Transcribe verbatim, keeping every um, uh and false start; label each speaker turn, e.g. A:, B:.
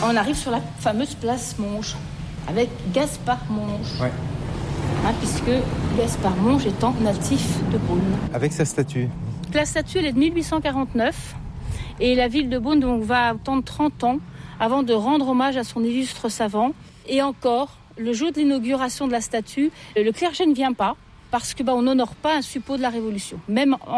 A: On arrive sur la fameuse place Monge, avec Gaspard Monge.
B: Ouais.
A: Hein, puisque Gaspard Monge étant natif de Beaune.
B: Avec sa statue.
A: La statue, elle est de mille huit cent quarante-neuf. Et la ville de Beaune donc, va attendre trente ans avant de rendre hommage à son illustre savant. Et encore, le jour de l'inauguration de la statue, le clergé ne vient pas parce que bah, on n'honore pas un suppôt de la Révolution. Même en